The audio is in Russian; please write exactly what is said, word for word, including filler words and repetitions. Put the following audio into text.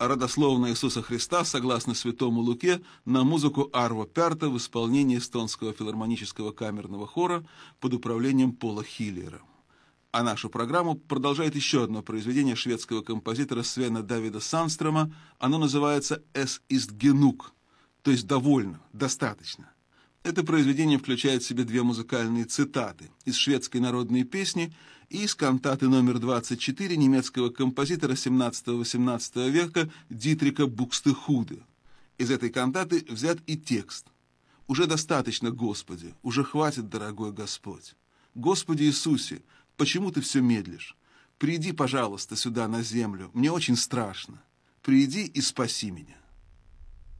родословная Иисуса Христа, согласно Святому Луке, на музыку Арво Пярта в исполнении Эстонского филармонического камерного хора под управлением Пола Хиллера. А нашу программу продолжает еще одно произведение шведского композитора Свена Давида Сандстрöма. Оно называется «Es ist genug», то есть «довольно», «достаточно». Это произведение включает в себе две музыкальные цитаты из шведской народной песни и из кантаты номер двадцать четыре немецкого композитора семнадцатого-восемнадцатого века Дитрика Букстехуде. Из этой кантаты взят и текст. «Уже достаточно, Господи, уже хватит, дорогой Господь. Господи Иисусе, почему ты все медлишь? Приди, пожалуйста, сюда на землю, мне очень страшно. Приди и спаси меня».